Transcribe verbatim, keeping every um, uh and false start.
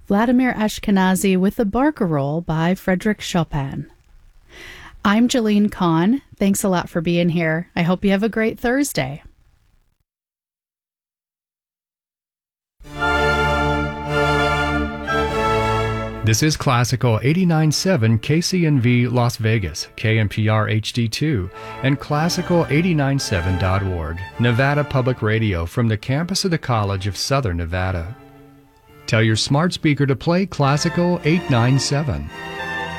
Vladimir Ashkenazy with the Barcarolle by Frédéric Chopin. I'm Jalene Kahn. Thanks a lot for being here. I hope you have a great Thursday. This is Classical eighty-nine point seven K C N V Las Vegas, K N P R H D two, and Classical eighty-nine point seven dot org, Nevada Public Radio from the campus of the College of Southern Nevada. Tell your smart speaker to play Classical eight ninety-seven.